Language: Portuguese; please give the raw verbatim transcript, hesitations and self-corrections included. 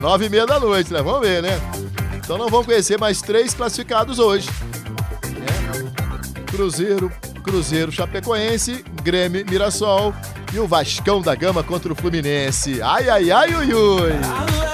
Nove e meia da noite, né? Vamos ver, né? Então não vamos conhecer mais três classificados hoje. É. Cruzeiro, Cruzeiro Chapecoense, Grêmio Mirassol e o Vascão da Gama contra o Fluminense. Ai, ai, ai, ui, ui.